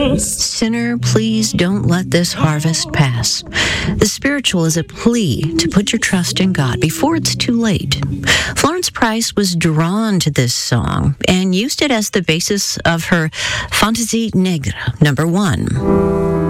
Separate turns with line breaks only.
Sinner, please don't let this harvest pass. The spiritual is a plea to put your trust in God before it's too late. Florence Price was drawn to this song and used it as the basis of her Fantaisie Negre, #1.